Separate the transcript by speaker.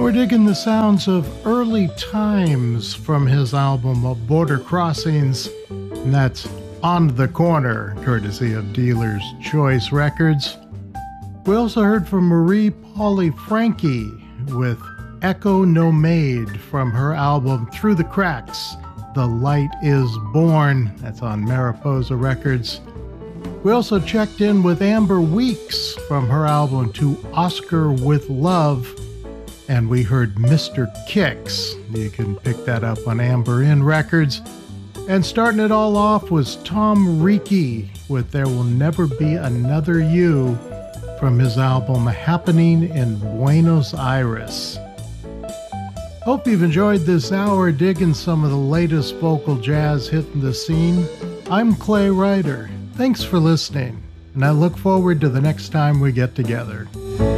Speaker 1: We're digging the sounds of Early Times from his album of Border Crossings, and that's On the Corner, courtesy of Dealer's Choice Records. We also heard from Marie Pauli Frankie with Echo Nomade from her album Through the Cracks, The Light is Born. That's on Mariposa Records. We also checked in with Amber Weeks from her album To Oscar with Love, and we heard Mr. Kicks. You can pick that up on Amber Inn Records. And starting it all off was Tom Ricci with There Will Never Be Another You from his album Happening in Buenos Aires. Hope you've enjoyed this hour digging some of the latest vocal jazz hitting the scene. I'm Clay Ryder. Thanks for listening, and I look forward to the next time we get together.